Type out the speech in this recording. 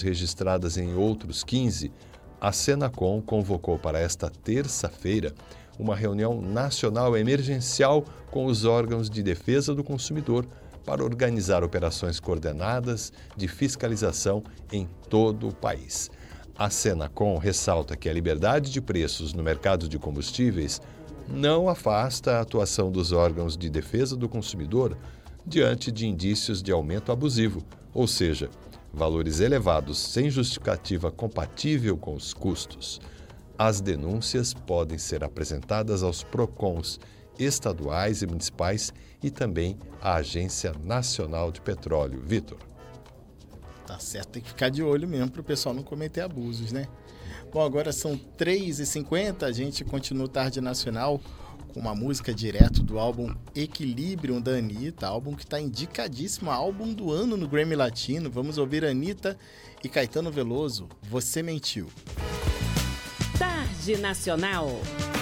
registradas em outros 15, a Senacom convocou para esta terça-feira uma reunião nacional emergencial com os órgãos de defesa do consumidor para organizar operações coordenadas de fiscalização em todo o país. A Senacom ressalta que a liberdade de preços no mercado de combustíveis não afasta a atuação dos órgãos de defesa do consumidor diante de indícios de aumento abusivo, ou seja, valores elevados sem justificativa compatível com os custos. As denúncias podem ser apresentadas aos PROCONs estaduais e municipais e também à Agência Nacional de Petróleo. Vitor. Tá certo, tem que ficar de olho mesmo para o pessoal não cometer abusos, né? Bom, agora são 3h50, a gente continua Tarde Nacional com uma música direto do álbum Equilibrium da Anitta, álbum que está indicadíssimo, álbum do ano no Grammy Latino. Vamos ouvir Anitta e Caetano Veloso, Você Mentiu. Tarde Nacional.